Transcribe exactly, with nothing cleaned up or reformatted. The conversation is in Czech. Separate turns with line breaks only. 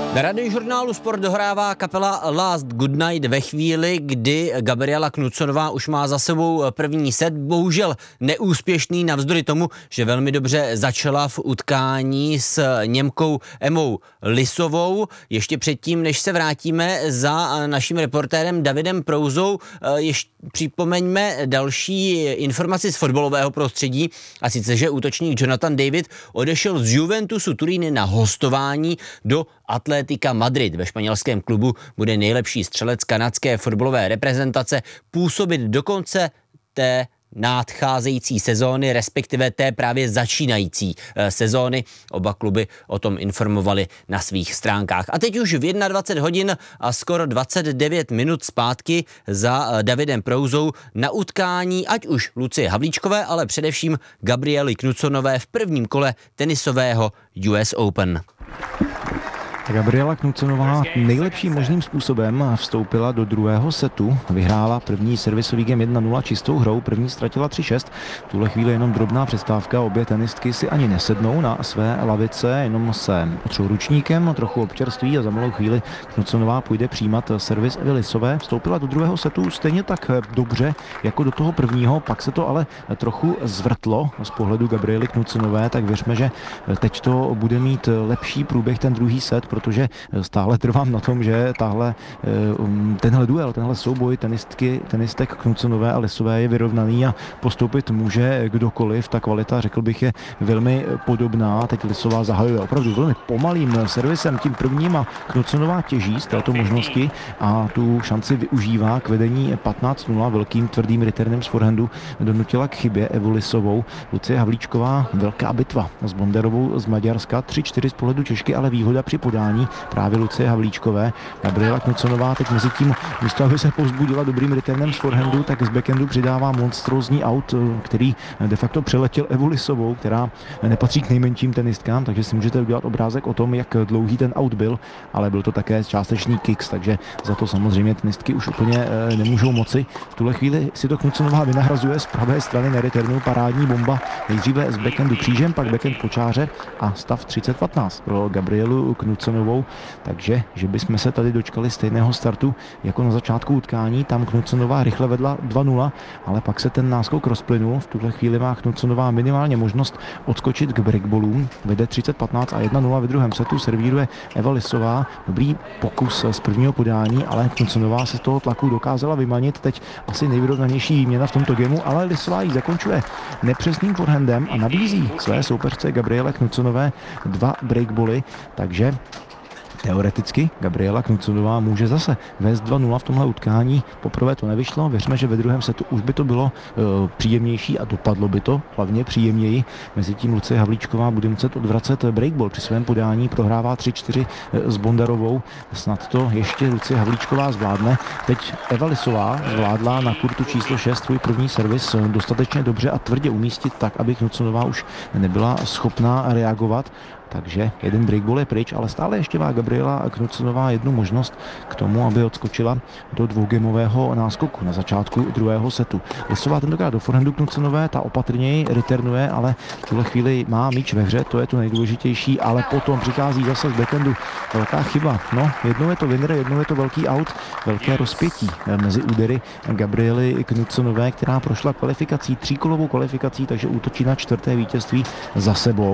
Na radiožurnálu Sport dohrává kapela Last Goodnight ve chvíli, kdy Gabriela Knutsová už má za sebou první set, bohužel neúspěšný navzdory tomu, že velmi dobře začala v utkání s Němkou Emou Lisovou. Ještě předtím, než se vrátíme za naším reportérem Davidem Prouzou, ještě připomeňme další informaci z fotbalového prostředí, a sice, že útočník Jonathan David odešel z Juventusu Turín na hostování do Atlética Madrid. Ve španělském klubu bude nejlepší střelec kanadské fotbalové reprezentace působit do konce té nadcházející sezóny, respektive té právě začínající e, sezóny. Oba kluby o tom informovali na svých stránkách. A teď už v dvacet jedna hodin a skoro dvacet devět minut zpátky za e, Davidem Prouzou na utkání ať už Lucie Havlíčkové, ale především Gabriely Knutsonové v prvním kole tenisového U S Open.
Gabriela Knutsonová nejlepším možným způsobem vstoupila do druhého setu, vyhrála první servisový game jedna nula čistou hrou, první ztratila tři šest. V tuhle chvíli jenom drobná přestávka, obě tenistky si ani nesednou na své lavice, jenom se otřou ručníkem, trochu občerství a za malou chvíli Knutsonová půjde přijímat servis Evy Lisové. Vstoupila do druhého setu stejně tak dobře jako do toho prvního, pak se to ale trochu zvrtlo z pohledu Gabriely Knutsonové, tak věřme, že teď to bude mít lepší průběh ten druhý set, protože stále trvám na tom, že tahle, tenhle duel, tenhle souboj tenistky, tenistek Knutsonové a Lisové je vyrovnaný a postoupit může kdokoliv. Ta kvalita, řekl bych, je velmi podobná. Teď Lisová zahajuje opravdu velmi pomalým servisem, tím prvním, a Knutsonová těží z této možnosti a tu šanci využívá k vedení patnáct nula. Velkým tvrdým returnem z forehandu donutila k chybě Evu Lisovou. Lucie Havlíčková, velká bitva s Bonderovou z Maďarska, tři čtyři z pohledu Češky, ale výhoda při podání právě Lucie Havlíčkové. Gabriela Knutsonová teď mezi tím, místo aby se povzbudila dobrým returnem z forehandu, tak z backhandu přidává monstrózní aut, který de facto přeletěl Evu Lisovou, která nepatří k nejmenším tenistkám, takže si můžete udělat obrázek o tom, jak dlouhý ten aut byl, ale byl to také částečný kicks, takže za to samozřejmě tenistky už úplně nemůžou moci. V tuhle chvíli si to Knutsonová vynahrazuje z pravé strany na returnu, parádní bomba, nejdříve z backhandu křížem, pak backhand po čáře a stav třicet patnáct pro Gabrielu Knutsonovou, takže že bychom se tady dočkali stejného startu jako na začátku utkání. Tam Knutsonová rychle vedla dva nula, ale pak se ten náskok rozplynul. V tuhle chvíli má Knutsonová minimálně možnost odskočit k breakballům. Vede třicet patnáct a jedna nula ve druhém setu, servíruje Eva Lisová. Dobrý pokus z prvního podání, ale Knutsonová se z toho tlaku dokázala vymanit. Teď asi nejvyrovnanější výměna v tomto gemu, ale Lisová ji zakončuje nepřesným forehandem a nabízí své soupeřce Gabriele Knutsonové dva breakbally, takže teoreticky Gabriela Knutsonová může zase vést dva nula v tomhle utkání. Poprvé to nevyšlo, věřme, že ve druhém setu už by to bylo uh, příjemnější a dopadlo by to hlavně příjemněji. Mezitím Lucie Havlíčková bude muset odvracet breakball při svém podání, prohrává tři čtyři s Bondarovou. Snad to ještě Lucie Havlíčková zvládne. Teď Eva Lisová zvládla na kurtu číslo šest svůj první servis dostatečně dobře a tvrdě umístit tak, aby Knutsonová už nebyla schopná reagovat. Takže jeden breakball je pryč, ale stále ještě má Gabriela Knutsonová jednu možnost k tomu, aby odskočila do dvougamového náskoku na začátku druhého setu. Lisová tentokrát do forehandu Knutsonové, ta opatrněji returnuje, ale v tuhle chvíli má míč ve hře, to je to nejdůležitější, ale potom přichází zase z backhandu velká chyba. No, jednou je to winner, jednou je to velký out, velké rozpětí mezi údery Gabriely Knutsonové, která prošla kvalifikací, tříkolovou kvalifikací, takže útočí na čtvrté vítězství za sebou.